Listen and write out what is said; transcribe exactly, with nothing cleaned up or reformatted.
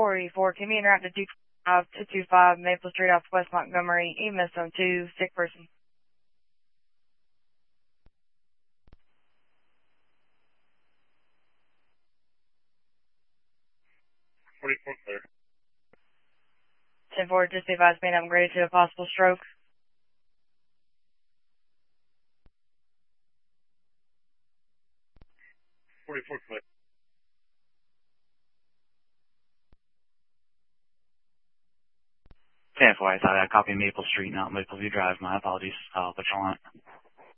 forty-four, can you interact to two five two two five Maple Street off West Montgomery, E M S zone two, sick person. forty-four clear. ten four, just be advised being upgraded to a possible stroke. forty-four clear. ten four, I thought I copied Maple Street, not Maple View Drive. My apologies. I'll put you on it.